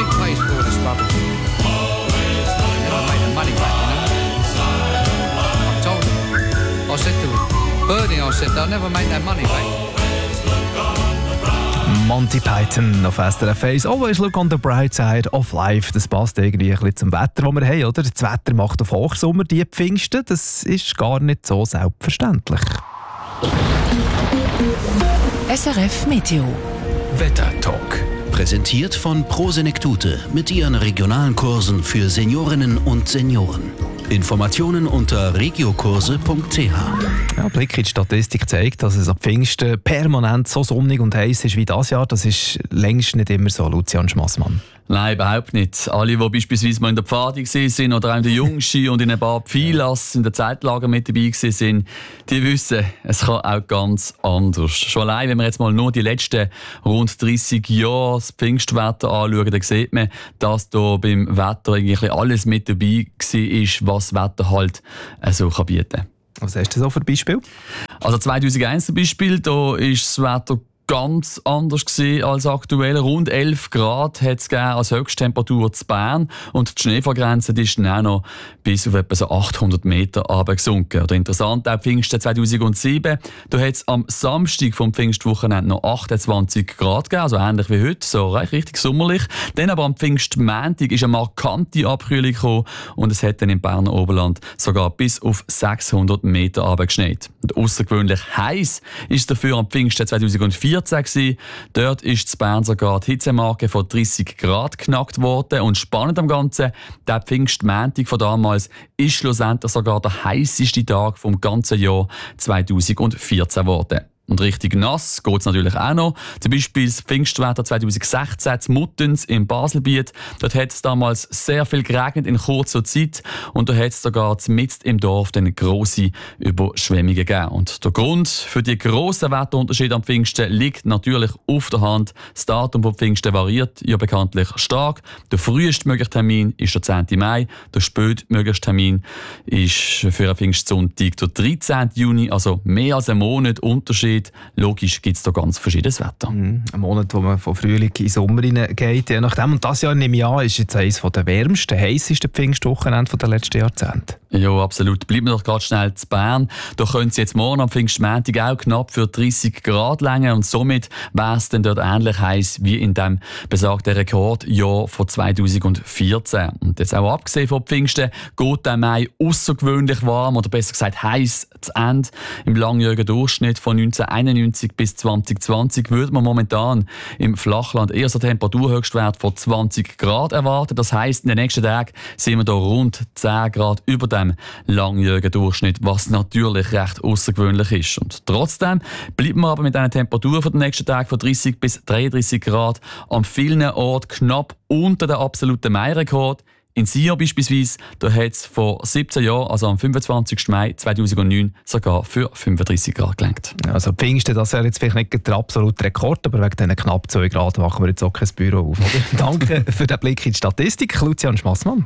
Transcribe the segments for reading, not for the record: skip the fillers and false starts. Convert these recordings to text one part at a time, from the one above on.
big place for all this rubbish. They never made their money back, I told him. I said to him, Bernie, I said, they'll never make their money back. Monty Python auf SRF 1. Always look on the bright side of life. Das passt irgendwie ein bisschen zum Wetter, das wir haben, oder? Das Wetter macht auf Hochsommer die Pfingsten. Das ist gar nicht so selbstverständlich. SRF Meteo. Wetter-Talk. Präsentiert von Pro Senektute mit ihren regionalen Kursen für Seniorinnen und Senioren. Informationen unter regiokurse.ch. Ja, Blick in die Statistik zeigt, dass es ab Pfingsten permanent so sonnig und heiß ist wie dieses Jahr. Das ist längst nicht immer so, Lucian Schmassmann. Nein, überhaupt nicht. Alle, die beispielsweise mal in der Pfade waren oder auch in der Jungski und in ein paar Pfilas in der Zeltlager mit dabei waren, die wissen, es kann auch ganz anders. Schon allein, wenn wir jetzt mal nur die letzten rund 30 Jahre das Pfingstwetter anschauen, dann sieht man, dass da beim Wetter eigentlich alles mit dabei war, was das Wetter halt so bieten kann. Was hast du so für Beispiel? Also 2001 zum Beispiel, da ist das Wetter ganz anders gewesen als aktuell. Rund 11 Grad hat es als Höchsttemperatur zu Bern und die Schneefallgrenze ist dann auch noch bis auf etwa so 800 Meter runtergesunken. Oder interessant, auch Pfingsten 2007, da hat es am Samstag vom Pfingstwochenende noch 28 Grad gegeben, also ähnlich wie heute, so richtig sommerlich. Dann aber am Pfingstmontag ist eine markante Abkühlung gekommen und es hat dann im Berner Oberland sogar bis auf 600 Meter runtergeschneit. Und außergewöhnlich heiß ist dafür am Pfingsten 2004 gewesen. Dort ist in Bern sogar die Hitzemarke von 30 Grad geknackt worden. Und spannend am Ganzen, der Pfingstmontag von damals ist schlussendlich sogar der heisseste Tag vom ganzen Jahr 2014 geworden. Und richtig nass geht es natürlich auch noch. Zum Beispiel das Pfingstwetter 2016 in Muttens im Baselbiet. Dort hat es damals sehr viel geregnet in kurzer Zeit. Und da hat es sogar mitten im Dorf dann grosse Überschwemmungen gegeben. Und der Grund für die grossen Wetterunterschiede am Pfingsten liegt natürlich auf der Hand. Das Datum vom Pfingsten variiert ja bekanntlich stark. Der frühestmögliche Termin ist der 10. Mai. Der spätmögliche Termin ist für einen Pfingstsonntag der 13. Juni. Also mehr als einen Monat Unterschied. Logisch gibt es da ganz verschiedenes Wetter. Ein Monat, wo man von Frühling in den Sommer hineingeht. Je nachdem. Und das Jahr nehme ich an, ist jetzt eines der wärmsten, heissesten Pfingstwochenende der letzten Jahrzehnte. Ja, absolut. Bleiben wir doch gerade schnell zu Bern. Da können Sie jetzt morgen am Pfingstmontag auch knapp für 30 Grad länger und somit wäre es dann dort ähnlich heiß wie in dem besagten Rekordjahr von 2014. Und jetzt auch abgesehen von Pfingsten geht der Mai außergewöhnlich warm oder besser gesagt heiß zu Ende. Im langjährigen Durchschnitt von 1991 bis 2020 würde man momentan im Flachland eher so Temperaturhöchstwert von 20 Grad erwarten. Das heisst, in den nächsten Tagen sind wir da rund 10 Grad über dem langjährigen Durchschnitt, was natürlich recht außergewöhnlich ist. Und trotzdem bleiben wir aber mit einer Temperatur für den nächsten Tag von 30 bis 33 Grad an vielen Orten knapp unter der absoluten Mai-Rekord. In Sion beispielsweise, da hat es vor 17 Jahren, also am 25. Mai 2009, sogar für 35 Grad gelangt. Also Pfingsten, das wäre jetzt vielleicht nicht der absolute Rekord, aber wegen diesen knapp 2 Grad machen wir jetzt auch kein Büro auf. Oder? Danke für den Blick in die Statistik, Lucian Schmassmann.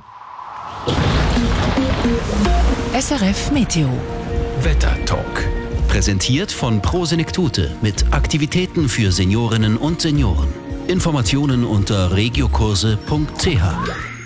SRF Meteo. Wetter-Talk. Präsentiert von Pro Senektute mit Aktivitäten für Seniorinnen und Senioren. Informationen unter regiokurse.ch.